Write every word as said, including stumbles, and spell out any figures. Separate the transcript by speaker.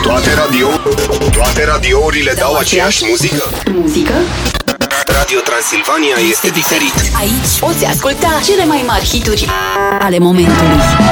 Speaker 1: Toate radio Toate radiourile dau aceeași muzică?
Speaker 2: Muzică?
Speaker 1: Radio Transilvania este diferit.
Speaker 2: Aici poți asculta cele mai mari hituri ale momentului.